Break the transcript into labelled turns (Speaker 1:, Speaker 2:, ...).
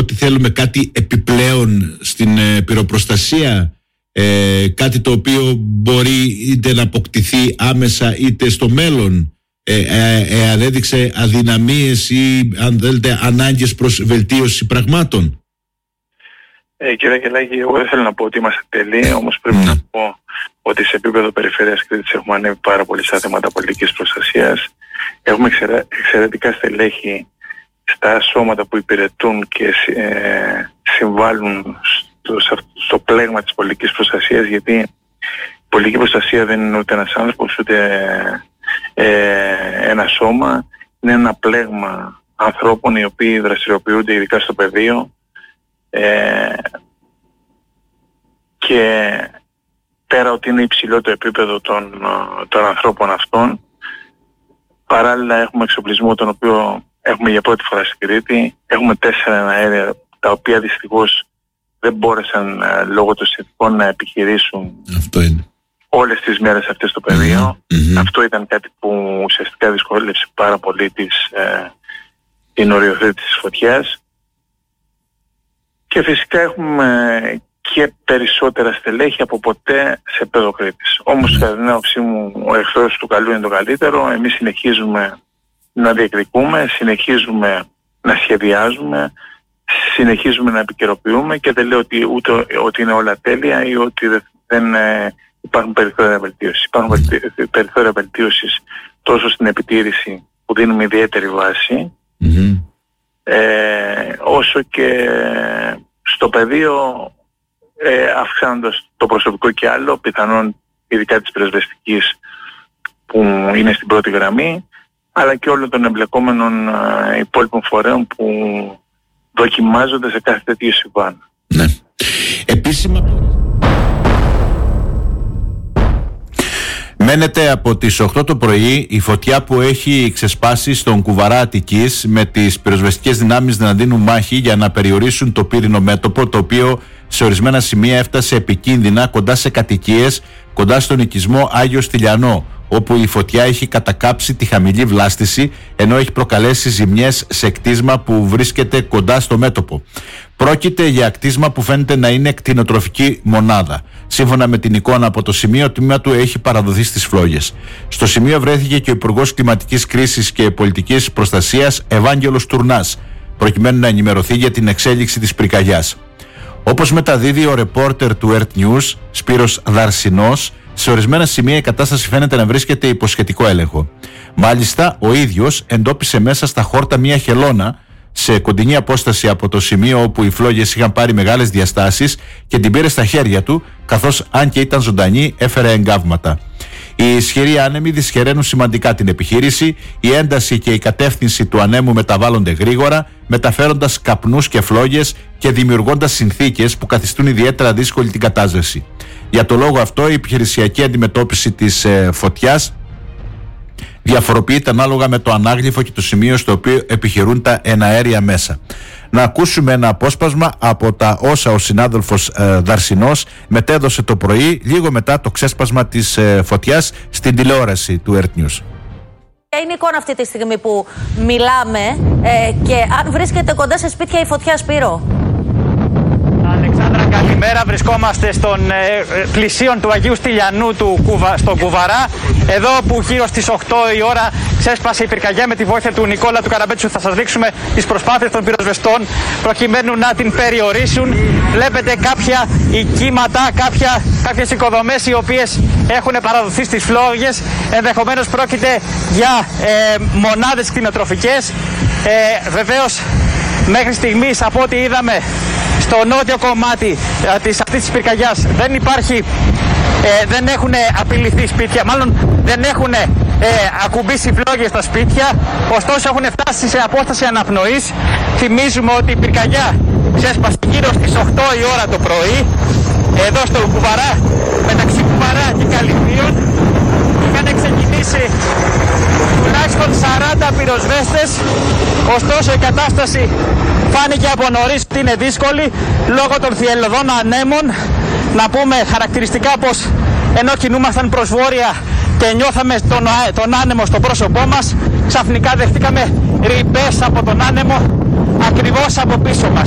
Speaker 1: ότι θέλουμε κάτι επιπλέον στην πυροπροστασία, κάτι το οποίο μπορεί είτε να αποκτηθεί άμεσα είτε στο μέλλον, εάν έδειξε αδυναμίες ή αν θέλετε ανάγκες προς βελτίωση πραγμάτων?
Speaker 2: Κύριε Αγγελάκη, εγώ δεν θέλω να πω ότι είμαστε τελείοι, όμως πρέπει να πω ότι σε επίπεδο περιφέρειας Κρήτης έχουμε ανέβει πάρα πολύ στα θέματα πολιτικής προστασίας. Έχουμε εξαιρετικά στελέχη στα σώματα που υπηρετούν και συμβάλλουν στο πλέγμα της πολιτικής προστασίας, γιατί η πολιτική προστασία δεν είναι ούτε ένας άνθρωπος ούτε ένα σώμα, είναι ένα πλέγμα ανθρώπων οι οποίοι δραστηριοποιούνται ειδικά στο πεδίο, και πέρα ότι είναι υψηλό το επίπεδο των ανθρώπων αυτών, παράλληλα έχουμε εξοπλισμό τον οποίο έχουμε για πρώτη φορά στην Κρήτη. Έχουμε 4 αέρια τα οποία δυστυχώς δεν μπόρεσαν λόγω των συνθηκών να επιχειρήσουν όλες τις μέρες αυτές στο πεδίο. Αυτό ήταν κάτι που ουσιαστικά δυσκόλεψε πάρα πολύ την οριοθέτηση της φωτιάς. Και φυσικά έχουμε και περισσότερα στελέχη από ποτέ σε επίπεδο Κρήτης. Όμως κατά την άποψή μου ο εχθρός του καλού είναι το καλύτερο. Εμείς συνεχίζουμε να διεκδικούμε, συνεχίζουμε να σχεδιάζουμε, συνεχίζουμε να επικαιροποιούμε, και δεν λέω ότι είναι όλα τέλεια ή ότι δεν υπάρχουν περιθώρια βελτίωσης. Υπάρχουν περιθώρια βελτίωσης τόσο στην επιτήρηση που δίνουμε ιδιαίτερη βάση, όσο και στο πεδίο, αυξάνοντας το προσωπικό και άλλο, πιθανόν ειδικά της πυροσβεστικής που είναι στην πρώτη γραμμή, αλλά και όλων των εμπλεκόμενων υπόλοιπων φορέων που δοκιμάζονται σε κάθε τέτοιο συμβάν.
Speaker 1: Ναι. Επίσημα μένεται από τις 8 το πρωί η φωτιά που έχει ξεσπάσει στον Κουβαρά Αττικής, με τις πυροσβεστικές δυνάμεις να δίνουν μάχη για να περιορίσουν το πύρινο μέτωπο, το οποίο σε ορισμένα σημεία έφτασε επικίνδυνα κοντά σε κατοικίες, κοντά στον οικισμό Άγιο Στυλιανό, όπου η φωτιά έχει κατακάψει τη χαμηλή βλάστηση, ενώ έχει προκαλέσει ζημιές σε κτίσμα που βρίσκεται κοντά στο μέτωπο. Πρόκειται για κτίσμα που φαίνεται να είναι κτηνοτροφική μονάδα. Σύμφωνα με την εικόνα από το σημείο, το τμήμα του έχει παραδοθεί στις φλόγες. Στο σημείο βρέθηκε και ο Υπουργός Κλιματικής Κρίσης και Πολιτικής Προστασίας, Ευάγγελος Τουρνάς, προκειμένου να ενημερωθεί για την εξέλιξη της πυρκαγιάς. Όπως μεταδίδει ο ρεπόρτερ του Earth News, Σπύρος Δαρσινός, σε ορισμένα σημεία η κατάσταση φαίνεται να βρίσκεται υπό σχετικό έλεγχο. Μάλιστα, ο ίδιος εντόπισε μέσα στα χόρτα μία χελώνα σε κοντινή απόσταση από το σημείο όπου οι φλόγες είχαν πάρει μεγάλες διαστάσεις, και την πήρε στα χέρια του, καθώς αν και ήταν ζωντανή έφερε εγκάβματα. Οι ισχυροί άνεμοι δυσχεραίνουν σημαντικά την επιχείρηση. Η ένταση και η κατεύθυνση του ανέμου μεταβάλλονται γρήγορα, μεταφέροντας καπνούς και φλόγες και δημιουργώντας συνθήκες που καθιστούν ιδιαίτερα δύσκολη την κατάσβεση. Για το λόγο αυτό, η επιχειρησιακή αντιμετώπιση της φωτιάς διαφοροποιείται ανάλογα με το ανάγλυφο και το σημείο στο οποίο επιχειρούν τα εναέρια μέσα. Να ακούσουμε ένα απόσπασμα από τα όσα ο συνάδελφος Δαρσινός μετέδωσε το πρωί, λίγο μετά το ξέσπασμα της φωτιάς, στην τηλεόραση του Earth News.
Speaker 3: Είναι η εικόνα αυτή τη στιγμή που μιλάμε, και αν βρίσκεται κοντά σε σπίτια η φωτιά, Σπύρο?
Speaker 4: Αλεξάνδρα, καλημέρα. Βρισκόμαστε στον πλησίον του Αγίου Στυλιανού στον Κουβαρά. Εδώ που γύρω στις 8 η ώρα ξέσπασε η πυρκαγιά με τη βοήθεια του Νικόλα του Καραμπέτσου. Θα σας δείξουμε τις προσπάθειες των πυροσβεστών προκειμένου να την περιορίσουν. Βλέπετε κάποια οικήματα, κάποιες οικοδομές οι οποίες έχουν παραδοθεί στις φλόγες. Ενδεχομένως πρόκειται για μονάδες κτηνοτροφικές. Βεβαίως, μέχρι στιγμής, από ό,τι είδαμε στο νότιο κομμάτι αυτής της πυρκαγιάς, δεν έχουν απειληθεί σπίτια, μάλλον δεν έχουν ακουμπήσει φλόγες στα σπίτια, ωστόσο έχουν φτάσει σε απόσταση αναπνοής. Θυμίζουμε ότι η πυρκαγιά ξέσπασε γύρω στις 8 η ώρα το πρωί, εδώ στο Κουβαρά, μεταξύ Κουβαρά και Καλυθίων. Είχαν ξεκινήσει τουλάχιστον 40 πυροσβέστες, ωστόσο η κατάσταση φάνηκε από νωρίς ότι είναι δύσκολη λόγω των θυελλωδών ανέμων. Να πούμε χαρακτηριστικά πως ενώ κινούμασταν προς βόρεια και νιώθαμε τον άνεμο στο πρόσωπό μας, ξαφνικά δεχτήκαμε ρηπές από τον άνεμο ακριβώς από πίσω μας.